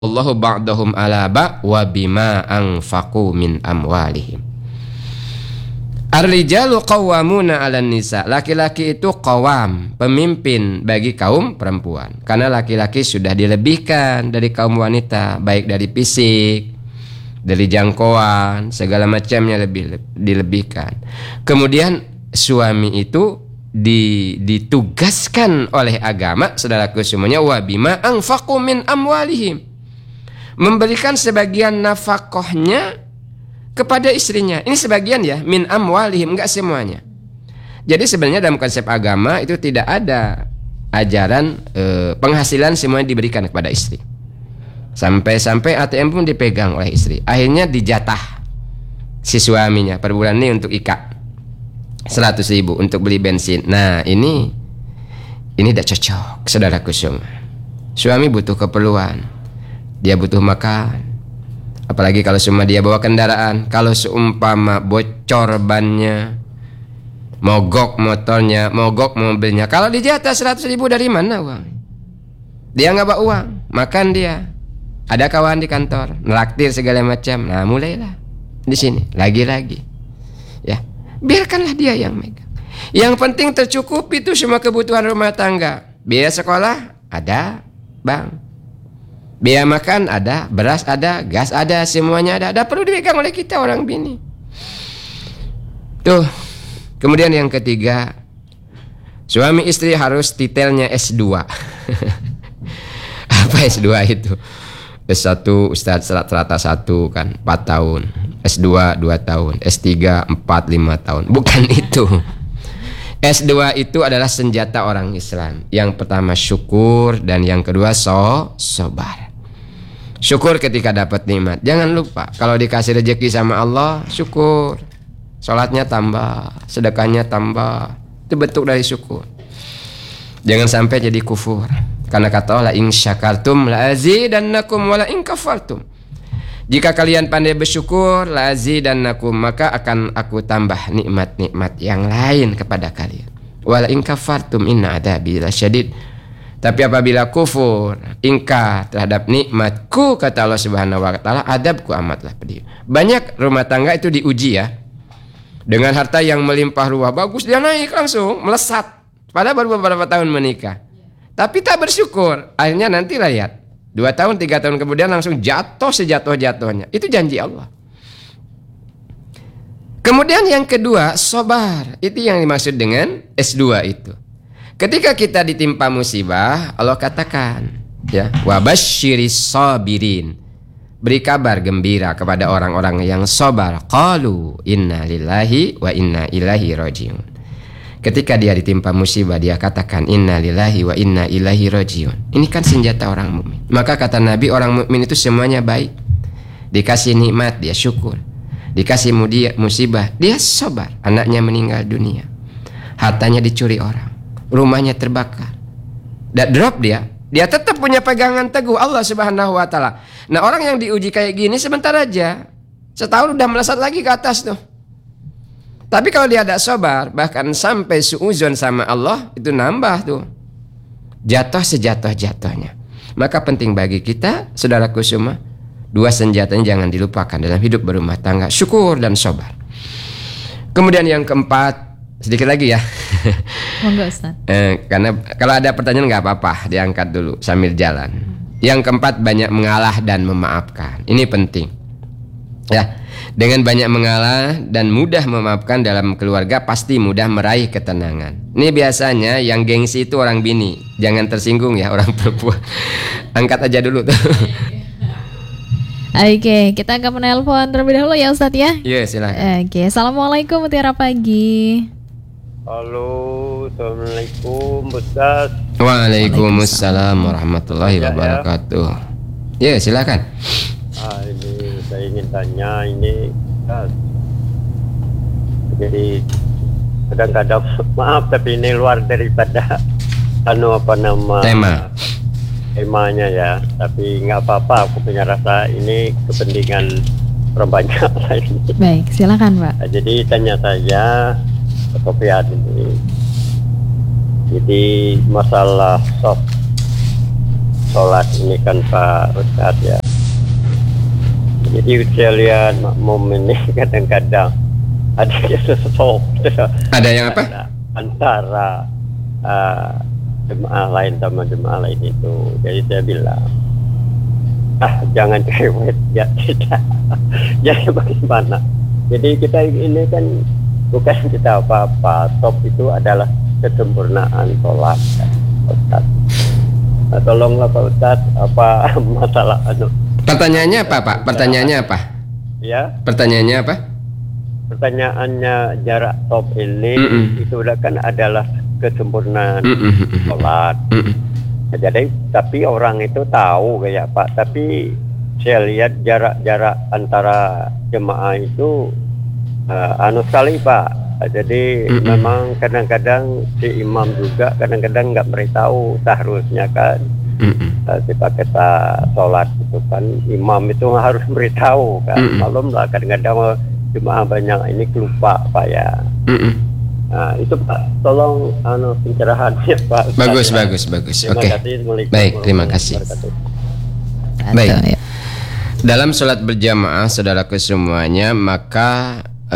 Allahu ba'dahum ala ba' wa bima anfaqu min amwalihim. Ar-rijalu qawwamuna 'alan nisa. Laki-laki itu qawam, pemimpin bagi kaum perempuan. Karena laki-laki sudah dilebihkan dari kaum wanita, baik dari fisik, dari jangkauan, segala macamnya dilebihkan. Kemudian suami itu ditugaskan oleh agama, saudaraku semuanya, wa bima anfaqu min amwalihim, memberikan sebagian nafkahnya kepada istrinya. Ini sebagian ya, min amwalihim, enggak semuanya. Jadi sebenarnya dalam konsep agama itu tidak ada ajaran penghasilan semuanya diberikan kepada istri. Sampai ATM pun dipegang oleh istri. Akhirnya dijatah si suaminya per bulan ini untuk ikat 100.000 untuk beli bensin. Nah ini tidak cocok, saudaraku semua. Suami butuh keperluan, dia butuh makan. Apalagi kalau semua dia bawa kendaraan. Kalau seumpama bocor bannya, mogok motornya, mogok mobilnya, kalau dijatah 100.000 dari mana uang? Dia nggak bawa uang, makan dia. Ada kawan di kantor, neraktir segala macam. Nah mulailah di sini lagi-lagi, ya biarkanlah dia yang megang. Yang penting tercukupi itu semua kebutuhan rumah tangga. Biaya sekolah ada, bang. Biaya makan ada, beras ada, gas ada, semuanya ada. Ada perlu dipegang oleh kita orang bini. Tuh. Kemudian yang ketiga, suami istri harus titelnya S2. Apa S2 itu? S1 Ustadz rata-rata 1 kan 4 tahun, S2 2 tahun, S3 4 5 tahun. Bukan itu. S2 itu adalah senjata orang Islam. Yang pertama syukur, dan yang kedua sabar. Syukur ketika dapat nikmat. Jangan lupa kalau dikasih rezeki sama Allah, syukur. Salatnya tambah, sedekahnya tambah. Itu bentuk dari syukur. Jangan sampai jadi kufur. Karena kata Allah, in syakartum la azidannakum wa la in kafartum. Jika kalian pandai bersyukur, la azidannakum, maka akan aku tambah nikmat-nikmat yang lain kepada kalian. Wa la in kafartum inna adzabi lasyadid. Tapi apabila kufur, ingkar terhadap nikmatku, kata Allah Subhanahu wa taala, adabku amatlah pedih. Banyak rumah tangga itu diuji ya. Dengan harta yang melimpah ruah, bagus dia naik langsung, melesat. Padahal baru beberapa tahun menikah. Tapi tak bersyukur. Akhirnya nanti lihat, 2 tahun 3 tahun kemudian langsung jatuh sejatuh-jatuhnya. Itu janji Allah. Kemudian yang kedua, sabar. Itu yang dimaksud dengan S2 itu. Ketika kita ditimpa musibah, Allah katakan, ya, wa basyiris sabirin. Beri kabar gembira kepada orang-orang yang sabar. Qalu inna lillahi wa inna ilaihi rajiun. Ketika dia ditimpa musibah, dia katakan inna lillahi wa inna ilaihi rajiun. Ini kan senjata orang mukmin. Maka kata Nabi, orang mukmin itu semuanya baik. Dikasih nikmat dia syukur, dikasih musibah dia sabar. Anaknya meninggal dunia, hartanya dicuri orang, rumahnya terbakar, dan drop dia tetap punya pegangan teguh Allah Subhanahu wa taala. Nah, orang yang diuji kayak gini sebentar aja, setahun udah melesat lagi ke atas tuh. Tapi kalau dia ada sabar, bahkan sampai suuzon sama Allah, itu nambah tuh, jatuh sejatuh-jatuhnya. Maka penting bagi kita, saudaraku semua, 2 senjatanya jangan dilupakan dalam hidup berumah tangga, syukur dan sabar. Kemudian yang keempat, sedikit lagi ya. Monggo Ustaz. Karena kalau ada pertanyaan nggak apa-apa, diangkat dulu sambil jalan. Yang keempat, banyak mengalah dan memaafkan. Ini penting. Ya, dengan banyak mengalah dan mudah memaafkan dalam keluarga, pasti mudah meraih ketenangan. Ini biasanya yang gengsi itu orang bini. Jangan tersinggung ya orang perempuan. Angkat aja dulu tuh. Oke, kita akan menelpon terlebih dahulu ya Ustadz ya. Iya, silakan. Oke, assalamualaikum, mutiara pagi. Halo, assalamualaikum Ustaz. Waalaikumsalam warahmatullahi wabarakatuh. Ya, silakan. Ini saya ingin tanya ini, Ustaz. Jadi kadang-kadang maaf tapi ini luar daripada temanya ya. Tapi nggak apa-apa, aku punya rasa ini kepentingan orang banyak lain. Baik, silakan Pak. Nah, jadi tanya saja Sofian ini. Jadi masalah soft sholat ini kan Pak Ustadz ya. Jadi saya lihat makmum ini kadang-kadang ada sesuatu. Ada yang apa? Antara jemaah lain sama jemaah lain itu. Jadi saya bilang, jangan cerewet, ya tidak. Jadi bagaimana? Jadi kita ini kan bukan kita apa-apa. Top itu adalah kesempurnaan sholat, Ustaz. Nah, tolonglah Pak Ustaz, apa masalah Pertanyaannya apa, Pak? Pertanyaannya apa? Ya. Pertanyaannya apa? Pertanyaannya jarak top ini itu kan adalah kesempurnaan sholat. Jadi tapi orang itu tahu kayak Pak, tapi saya lihat jarak-jarak antara jemaah itu sekali Pak. Jadi memang kadang-kadang si imam juga kadang-kadang nggak beritahu seharusnya kan. Kita sholat itu kan imam itu harus beritahu kan. Malum lah kadang-kadang jemaah banyak ini lupa Pak ya. Nah, itu Pak, tolong pencerahannya Pak. Bagus. Oke. Baik, terima kasih. Baik. Dalam sholat berjamaah, saudaraku semuanya, maka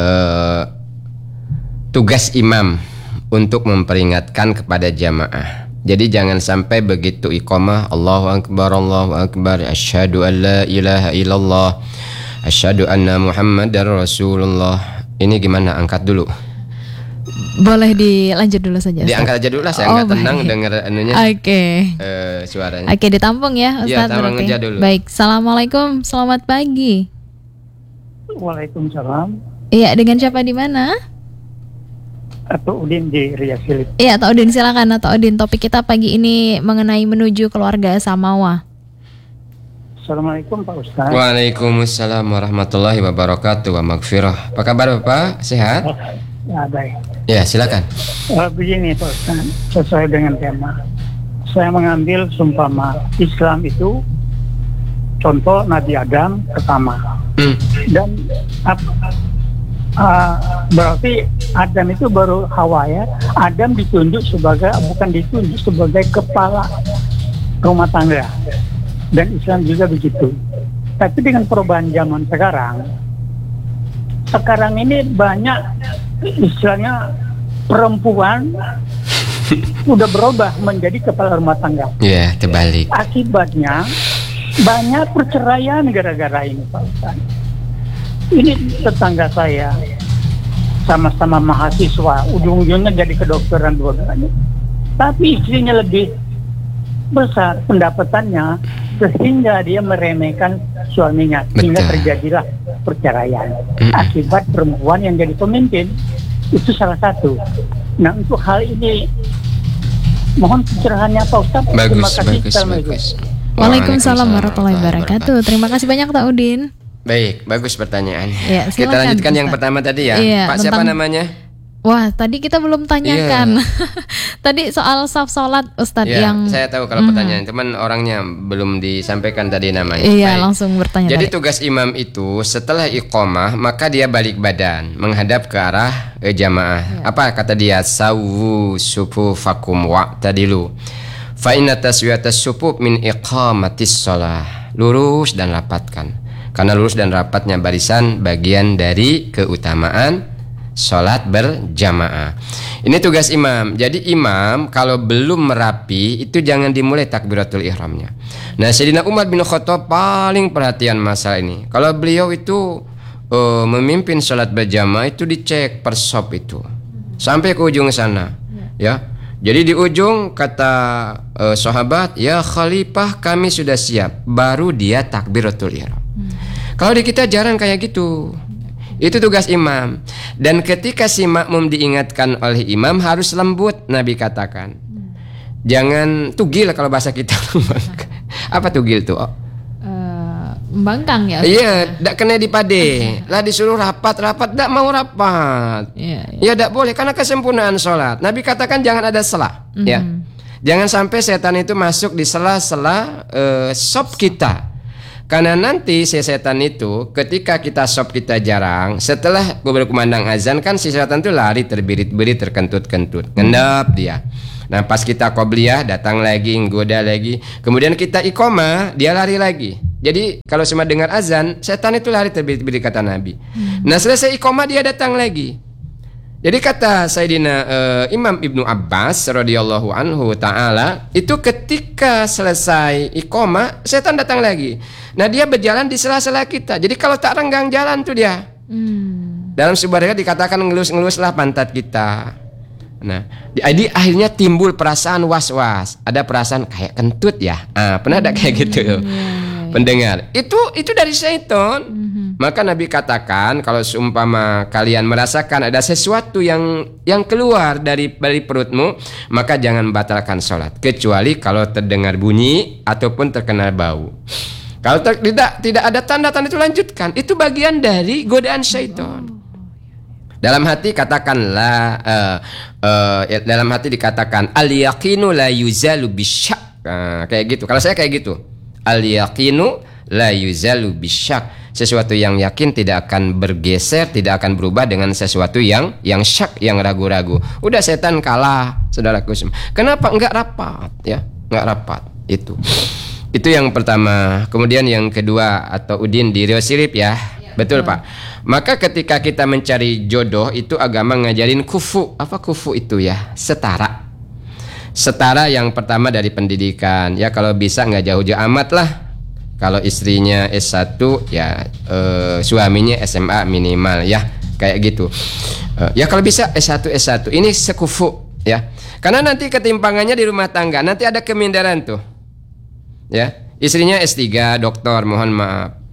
tugas imam untuk memperingatkan kepada jamaah. Jadi jangan sampai begitu iqamah Allahu Akbar, asyhadu an la ilaha illallah, asyhadu anna Muhammadar Rasulullah. Ini gimana? Angkat dulu. Boleh dilanjut dulu saja, Ustaz? Diangkat aja dulu lah, saya nggak tenang dengar anunya. Oke. Suaranya. Oke, ditampung ya, Ustaz. Iya, tampung aja dulu. Baik, Assalamualaikum, selamat pagi. Waalaikumsalam. Iya, dengan siapa di mana? Atau Udin di Riyasilip. Iya, Atau Udin, silakan Atau Udin. Topik kita pagi ini mengenai menuju keluarga Samawa. Assalamualaikum Pak Ustaz. Waalaikumsalam warahmatullahi wabarakatuh wa maghfirah. Apa kabar Bapak? Sehat? Ya, baik. Ya, silakan. Begini Pak Ustaz, sesuai dengan tema. Saya mengambil sumpama Islam itu contoh Nabi Adam pertama. Dan berarti Adam itu baru Hawa ya. Adam ditunjuk sebagai kepala rumah tangga. Dan Islam juga begitu. Tapi dengan perubahan zaman sekarang ini banyak istilahnya perempuan udah berubah menjadi kepala rumah tangga. Iya, terbalik. Akibatnya banyak perceraian gara-gara ini Pak Ustaz. Ini tetangga saya sama-sama mahasiswa, ujung-ujungnya jadi kedokteran dua-duanya. Tapi istrinya lebih besar pendapatannya sehingga dia meremehkan suaminya. Sehingga terjadilah perceraian. Akibat perempuan yang jadi pemimpin. Itu salah satu. Nah, untuk hal ini mohon pencerahannya Pak Ustaz. Terima kasih. Bagus. Waalaikumsalam warahmatullahi wabarakatuh. Terima kasih banyak Pak Udin. Baik, bagus pertanyaannya. Ya, kita lanjutkan yang pertama tadi ya. Iya, Pak siapa namanya? Wah, tadi kita belum tanyakan. Tadi soal saf salat Ustadz yang saya tahu kalau pertanyaan, cuman orangnya belum disampaikan tadi namanya. Iya, langsung bertanya. Jadi tugas imam itu setelah iqamah maka dia balik badan menghadap ke arah jamaah. Apa kata dia? Sawu sufufakum wa'tadilu. Fa inna taswiyatas sufuf min iqamatis shalah. Lurus dan rapatkan. Karena lurus dan rapatnya barisan bagian dari keutamaan sholat berjamaah. Ini tugas imam. Jadi imam kalau belum merapi itu jangan dimulai takbiratul ihramnya. Nah, Sayyidina Umar bin Khattab paling perhatian masalah ini. Kalau beliau itu memimpin sholat berjamaah itu dicek per shop itu sampai ke ujung sana, ya. Jadi di ujung kata sahabat, ya khalifah kami sudah siap. Baru dia takbiratul ihram. Kalau di kita jarang kayak gitu. Itu tugas imam. Dan ketika si makmum diingatkan oleh imam harus lembut, Nabi katakan. Jangan tugil kalau bahasa kita. Apa tugil tuh? Membangkang ya? Iya, tidak kena dipade. Lah disuruh rapat, tidak mau rapat. Ya tidak boleh karena kesempurnaan sholat. Nabi katakan jangan ada selah. Ya, jangan sampai setan itu masuk di sela-sela sop kita. Karena nanti si setan itu ketika kita sop kita jarang, setelah berkumandang azan kan si setan itu lari terbirit-birit terkentut-kentut, ngendap dia. Nah pas kita qobliyah datang lagi, nggoda lagi. Kemudian kita iqomah, dia lari lagi. Jadi kalau cuma dengar azan, setan itu lari terbit-bit kata Nabi. Nah selesai iqomah dia datang lagi. Jadi kata Sayyidina Imam Ibnu Abbas radhiyallahu anhu ta'ala, itu ketika selesai iqomah, setan datang lagi. Nah dia berjalan di sela-sela kita. Jadi kalau tak renggang jalan tuh dia. Dalam sebuah riwayat dikatakan ngelus-ngeluslah pantat kita. Nah, jadi akhirnya timbul perasaan was-was. Ada perasaan kayak kentut ya. Pernah ada kayak gitu pendengar? Itu dari syaitan. Maka Nabi katakan kalau seumpama kalian merasakan ada sesuatu yang keluar dari perutmu, maka jangan batalkan sholat kecuali kalau terdengar bunyi ataupun terkena bau. Kalau tidak ada tanda-tanda itu lanjutkan. Itu bagian dari godaan syaitan. Dalam hati katakanlah dalam hati dikatakan al-yaqinu la yuzalu bisyak. Kayak gitu. Kalau saya kayak gitu. Al-yaqinu la yuzalu bisyak. Sesuatu yang yakin tidak akan bergeser, tidak akan berubah dengan sesuatu yang syak, yang ragu-ragu. Udah setan kalah, saudaraku semua. Kenapa enggak rapat ya? Enggak rapat itu. Itu yang pertama. Kemudian yang kedua atau Udin di Rio Sirip ya. Betul Pak. Maka ketika kita mencari jodoh itu agama ngajarin kufu. Apa kufu itu ya? Setara. Setara yang pertama dari pendidikan. Ya kalau bisa nggak jauh-jauh amat lah. Kalau istrinya S1 ya suaminya SMA minimal ya. Kayak gitu. Ya kalau bisa S1. Ini sekufu ya. Karena nanti ketimpangannya di rumah tangga. Nanti ada kemindaran tuh. Ya. Istrinya S3 doktor, mohon maaf.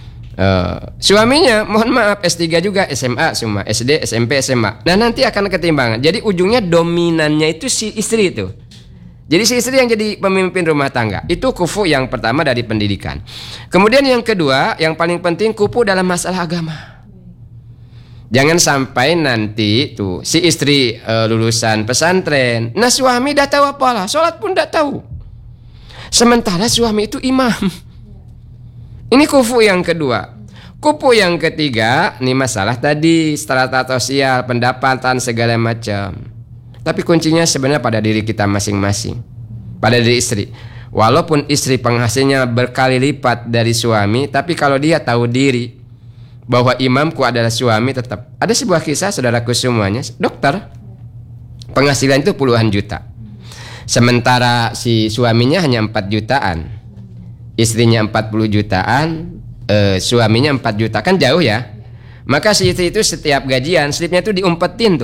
Suaminya mohon maaf S3 juga SMA semua, SD, SMP, SMA. Nah nanti akan ketimbangan. Jadi ujungnya dominannya itu si istri itu. Jadi si istri yang jadi pemimpin rumah tangga. Itu kufu yang pertama dari pendidikan. Kemudian yang kedua, yang paling penting kufu dalam masalah agama. Jangan sampai nanti tuh si istri lulusan pesantren, nah suami dah tahu apalah, sholat pun dah tahu. Sementara suami itu imam. Ini kufu yang kedua. Kufu yang ketiga, ini masalah tadi strata sosial, pendapatan segala macam. Tapi kuncinya sebenarnya pada diri kita masing-masing, pada diri istri. Walaupun istri penghasilnya berkali lipat dari suami, tapi kalau dia tahu diri bahwa imamku adalah suami, tetap. Ada sebuah kisah saudaraku semuanya, dokter, penghasilan itu puluhan juta. Sementara si suaminya hanya 4 jutaan. Istrinya 40 jutaan, suaminya 4 juta, kan jauh ya. Maka si istri itu setiap gajian slipnya itu diumpetin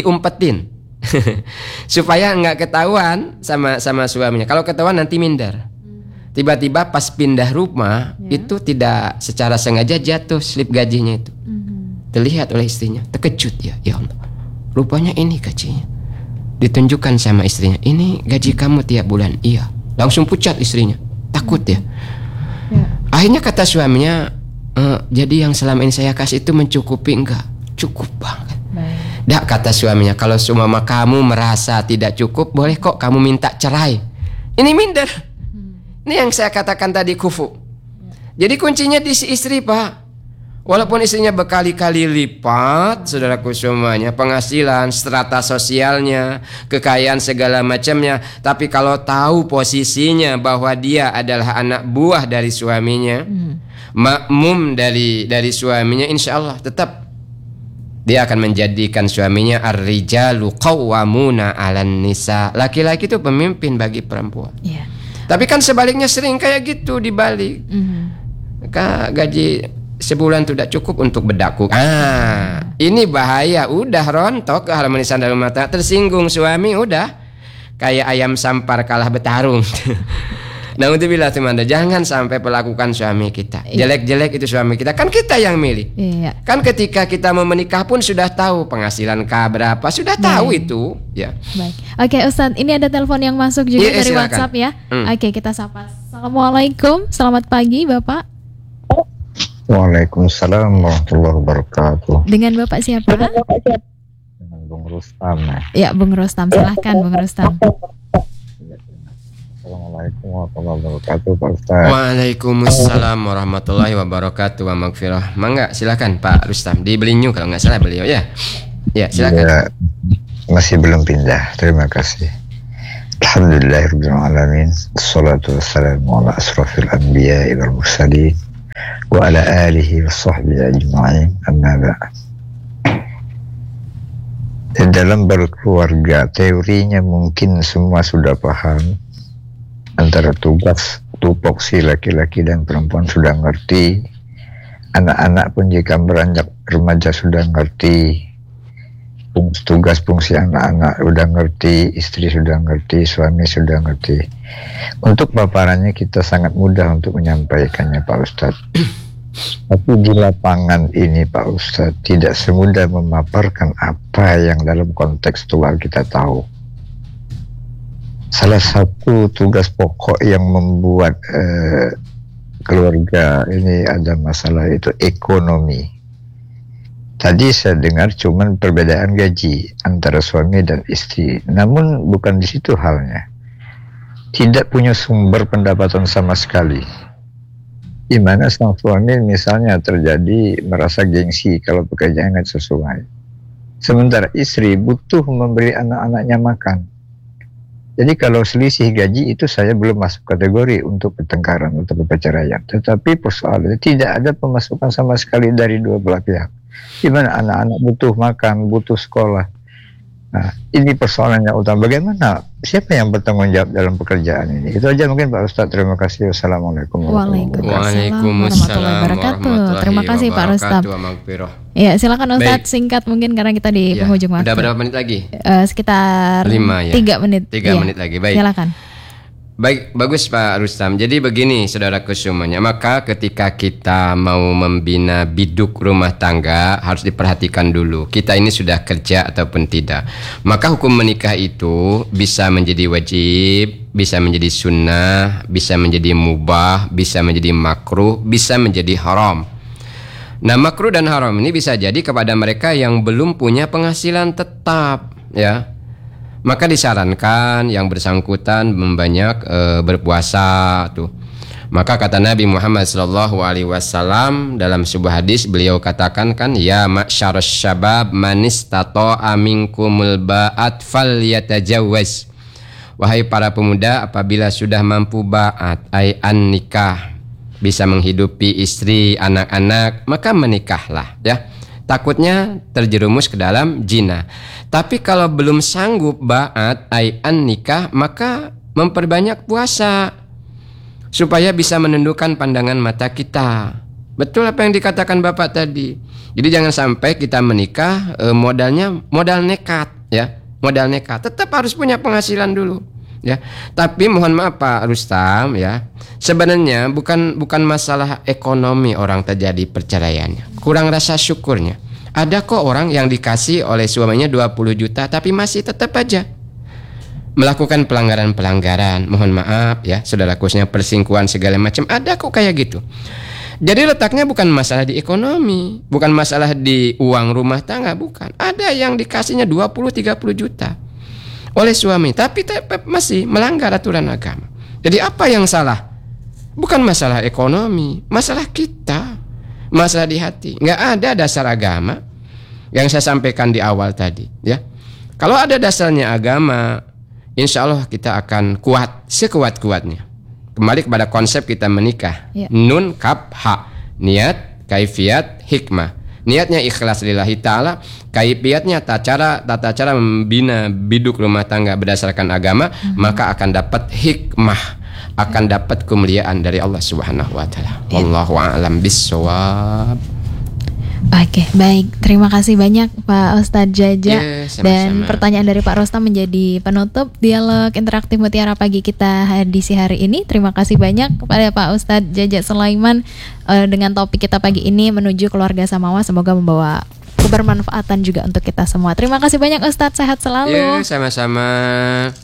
supaya nggak ketahuan sama suaminya. Kalau ketahuan nanti minder. Tiba-tiba pas pindah rumah itu tidak secara sengaja jatuh slip gajinya itu. Terlihat oleh istrinya, terkejut ya Allah. Rupanya ini gajinya. Ditunjukkan sama istrinya, ini gaji kamu tiap bulan. Iya. Langsung pucat istrinya. Takut ya. Akhirnya kata suaminya, jadi yang selama ini saya kasih itu mencukupi enggak? Cukup banget. Dak, kata suaminya, kalau semua kamu merasa tidak cukup, boleh kok kamu minta cerai. Ini minder. Ini yang saya katakan tadi kufu. Jadi kuncinya di si istri Pak. Walaupun istrinya berkali-kali lipat, saudaraku semuanya, penghasilan, strata sosialnya, kekayaan segala macamnya, tapi kalau tahu posisinya bahwa dia adalah anak buah dari suaminya, makmum dari suaminya, insya Allah tetap dia akan menjadikan suaminya ar-rijalu qawwamuna 'alan nisa. Laki-laki itu pemimpin bagi perempuan. Tapi kan sebaliknya sering kayak gitu dibalik. Gaji sebulan tidak cukup untuk bedaku. Ini bahaya. Udah rontok keharmonisan dalam rumah tangga, tersinggung suami, udah kayak ayam sampar kalah bertarung. Naudzubillah teman, jangan sampai perlakukan suami kita jelek-jelek itu suami kita, kan kita yang milih. Kan ketika kita mau menikah pun sudah tahu penghasilan berapa, sudah tahu itu ya. Baik. Oke Ustadz, ini ada telepon yang masuk juga dari silakan. WhatsApp ya. Oke, kita sapa. Assalamualaikum, selamat pagi Bapak. Waalaikumsalam warahmatullahi wabarakatuh. Dengan Bapak siapa? Dengan Bung Rustam. Ya, Bung Rustam, silahkan Bung Rustam. Assalamualaikum warahmatullahi wabarakatuh Pak Ustaz. Waalaikumsalam warahmatullahi wabarakatuh wa maghfirah. Mangga silakan Pak Rustam. Di Belinyu kalau nggak salah beliau ya. Ya silakan. Ya, masih belum pindah. Terima kasih. Alhamdulillahirabbil alamin. Wassalatu wassalamu ala asrofil anbiya'i wal mursalin wa ala alihi wa sahbihi ajma'in. Amma ba'd. Dalam berkeluarga, teorinya mungkin semua sudah paham. Antara tugas tupoksi laki-laki dan perempuan sudah ngerti. Anak-anak pun jika beranjak remaja sudah ngerti. Tugas fungsi anak-anak sudah ngerti, istri sudah ngerti, suami sudah ngerti. Untuk paparannya kita sangat mudah untuk menyampaikannya, Pak Ustadz. Tapi di lapangan ini, Pak Ustadz, tidak semudah memaparkan apa yang dalam kontekstual kita tahu. Salah satu tugas pokok yang membuat keluarga ini ada masalah itu ekonomi. Tadi saya dengar cuman perbedaan gaji antara suami dan istri. Namun bukan di situ halnya. Tidak punya sumber pendapatan sama sekali. Di mana sang suami misalnya terjadi merasa gengsi kalau pekerjaan nggak sesuai. Sementara istri butuh memberi anak-anaknya makan. Jadi kalau selisih gaji itu saya belum masuk kategori untuk pertengkaran atau perceraian. Tetapi persoalannya tidak ada pemasukan sama sekali dari dua belah pihak. Di mana anak-anak butuh makan, butuh sekolah. Nah, ini persoalannya utama. Bagaimana? Siapa yang bertanggung jawab dalam pekerjaan ini? Itu aja mungkin Pak Ustadz. Terima kasih. Wassalamualaikum warahmatullahi wabarakatuh. Terima kasih Pak Ustadz. Ya, silakan Ustadz singkat mungkin karena kita di penghujung waktu. Udah berapa menit lagi? Sekitar 3 menit. 3 menit lagi. Baik. Silakan. Baik, bagus Pak Rustam. Jadi begini saudaraku semuanya, maka ketika kita mau membina biduk rumah tangga harus diperhatikan dulu kita ini sudah kerja ataupun tidak. Maka hukum menikah itu bisa menjadi wajib, bisa menjadi sunnah, bisa menjadi mubah, bisa menjadi makruh, bisa menjadi haram. Nah, makruh dan haram ini bisa jadi kepada mereka yang belum punya penghasilan tetap, ya. Maka disarankan yang bersangkutan membanyak berpuasa tuh. Maka kata Nabi Muhammad SAW dalam sebuah hadis, beliau katakan kan, ya ma'syarasy syabab man istata'a minkumul ba'at falyatajawwaz. Wahai para pemuda, apabila sudah mampu ba'at ay an nikah, bisa menghidupi istri, anak-anak, maka menikahlah, ya. Takutnya terjerumus ke dalam zina. Tapi kalau belum sanggup ba'at ay an nikah, maka memperbanyak puasa supaya bisa menundukkan pandangan mata kita. Betul apa yang dikatakan Bapak tadi. Jadi jangan sampai kita menikah modalnya modal nekat, ya. Modal nekat. Tetap harus punya penghasilan dulu, ya. Tapi mohon maaf Pak Rustam, ya. Sebenarnya bukan masalah ekonomi orang terjadi perceraiannya. Kurang rasa syukurnya. Ada kok orang yang dikasih oleh suaminya 20 juta tapi masih tetap aja melakukan pelanggaran-pelanggaran. Mohon maaf ya, saudara khususnya perselingkuhan segala macam. Ada kok kayak gitu. Jadi letaknya bukan masalah di ekonomi, bukan masalah di uang rumah tangga, bukan. Ada yang dikasihnya 20-30 juta oleh suami tapi masih melanggar aturan agama. Jadi apa yang salah? Bukan masalah ekonomi, masalah kita, masalah di hati. Nggak ada dasar agama yang saya sampaikan di awal tadi, ya. Kalau ada dasarnya agama, insya Allah kita akan kuat sekuat-kuatnya. Kembali kepada konsep kita menikah, nun kaf ha, niat, kaifiat, hikmah. Niatnya ikhlas lillahi ta'ala, kaifiatnya tata cara membina biduk rumah tangga berdasarkan agama, maka akan dapat hikmah, akan dapat kemuliaan dari Allah Subhanahu wa taala. Wallahu a'lam bissawab. Oke, baik. Terima kasih banyak Pak Ustadz Jaja. Sama-sama. Dan pertanyaan dari Pak Rustam menjadi penutup dialog interaktif Mutiara Pagi kita di hari ini. Terima kasih banyak kepada Pak Ustadz Jaja Sulaiman dengan topik kita pagi ini menuju keluarga samawa. Semoga membawa kebermanfaatan juga untuk kita semua. Terima kasih banyak Ustadz, sehat selalu. Sama-sama.